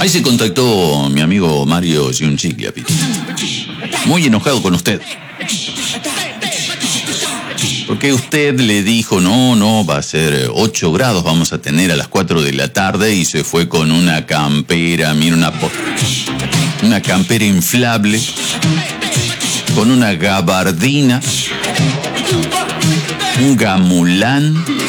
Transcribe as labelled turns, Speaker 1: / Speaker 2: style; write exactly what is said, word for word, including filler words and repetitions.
Speaker 1: Ahí se contactó mi amigo Mario Giunchiglia, muy enojado con usted. Porque usted le dijo, no, no, va a ser ocho grados, vamos a tener a las cuatro de la tarde, y se fue con una campera, mira, una, una campera inflable, con una gabardina, un gamulán,